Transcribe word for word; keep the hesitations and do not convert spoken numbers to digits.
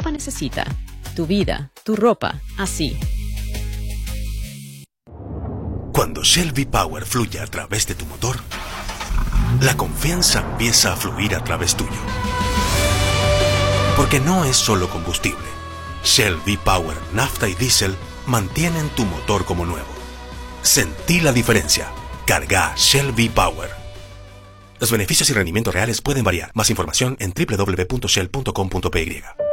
ropa necesita. Tu vida, tu ropa, así. Cuando Shell V-Power fluye a través de tu motor, la confianza empieza a fluir a través tuyo. Porque no es solo combustible. Shell V-Power, nafta y diésel mantienen tu motor como nuevo. Sentí la diferencia. Carga Shell V-Power. Los beneficios y rendimientos reales pueden variar. Más información en doble u doble u doble u punto shell punto com punto p y.